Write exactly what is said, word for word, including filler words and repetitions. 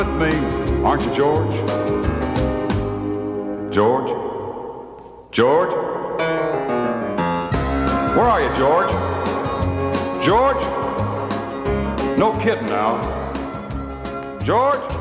with me, aren't you, George? George? George? Where are you, George? George? No kidding now. George?